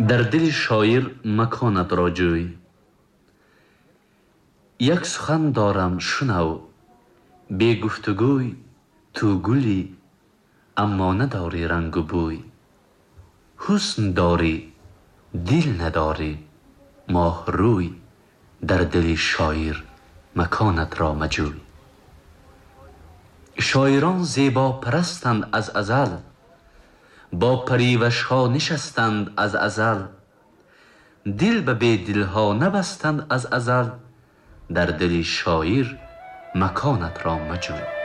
در دل شاعر مکانت را جوی. یک سخن دارم شنو، بی گفتگوی. تو گلی اما نداری رنگ و بوی. حسن داری دل نداری ماه روی. در دل شاعر مکانت را مجوی. شاعران زیبا پرستند از ازل، با پریوش ها نشستند از ازل. دل به بی دل ها نبستند از ازل. در دل شاعر مکانت را مجوی.